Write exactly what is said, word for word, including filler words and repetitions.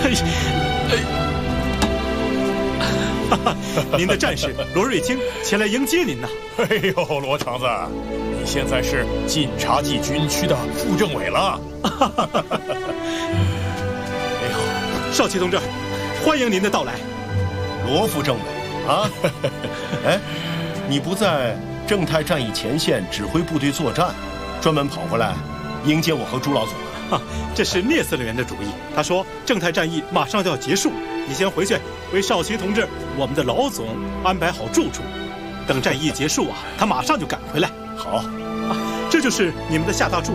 哈哈，您的战士罗瑞卿前来迎接您呐！ 哎呦，罗长子，你现在是晋察冀军区的副政委了。 哎呦，少奇同志，欢迎您的到来。 罗副政委啊，哎，你不在正太战役前线指挥部队作战，专门跑过来迎接我和朱老总啊？ 啊，这是聂司令员的主意。他说正太战役马上就要结束。 你先回去为少奇同志，我们的老总安排好住处。等战役结束啊，他马上就赶回来。 好， 啊，这就是你们的下大处。